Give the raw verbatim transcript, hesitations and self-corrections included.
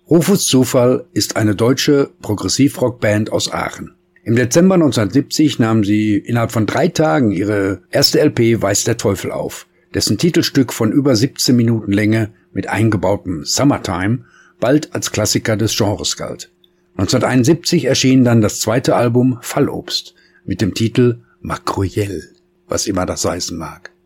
Rufus Zufall ist eine deutsche Progressivrockband aus Aachen. Im Dezember neunzehnhundertsiebzig nahmen sie innerhalb von drei Tagen ihre erste L P Weiß der Teufel auf, dessen Titelstück von über siebzehn Minuten Länge mit eingebautem Summertime bald als Klassiker des Genres galt. neunzehnhunderteinundsiebzig erschien dann das zweite Album Fallobst mit dem Titel Makroyell, was immer das heißen mag.